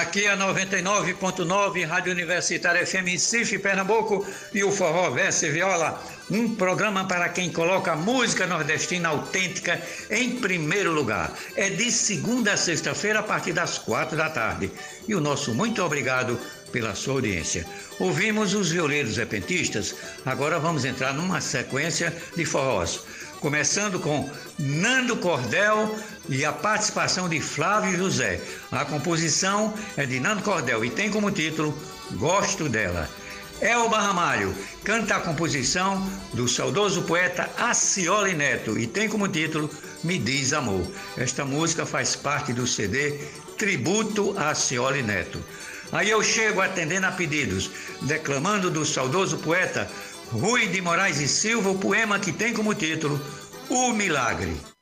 Aqui é a 99.9 Rádio Universitária FM Recife, Pernambuco, e o Forró Verso e Viola, um programa para quem coloca a música nordestina autêntica em primeiro lugar. É de segunda a sexta-feira a partir das 4 da tarde. E o nosso muito obrigado pela sua audiência. Ouvimos os violeiros repentistas, agora vamos entrar numa sequência de forrós. Começando com Nando Cordel e a participação de Flávio José. A composição é de Nando Cordel e tem como título Gosto Dela. Elba Ramalho canta a composição do saudoso poeta Acioli Neto e tem como título Me Diz Amor. Esta música faz parte do CD Tributo a Acioli Neto. Aí eu chego atendendo a pedidos, declamando do saudoso poeta Rui de Moraes e Silva, o poema que tem como título O Milagre.